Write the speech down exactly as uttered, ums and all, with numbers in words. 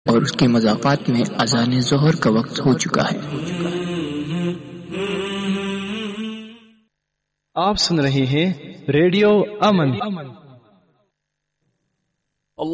और उसके मज़ाफ़ात में अज़ान ज़ोहर का वक्त हो चुका है। आप सुन रहे हैं रेडियो अमन